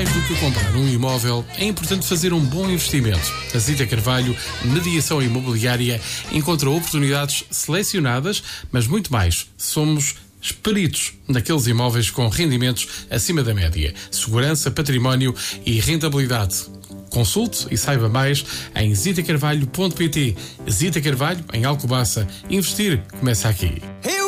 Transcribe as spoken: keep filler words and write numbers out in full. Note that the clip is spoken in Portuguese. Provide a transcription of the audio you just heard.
Mais do que comprar um imóvel, é importante fazer um bom investimento. A Zita Carvalho, Mediação Imobiliária, encontra oportunidades selecionadas, mas muito mais. Somos peritos naqueles imóveis com rendimentos acima da média, segurança, património e rentabilidade. Consulte e saiba mais em zita carvalho ponto pt. Zita Carvalho, em Alcobaça. Investir começa aqui.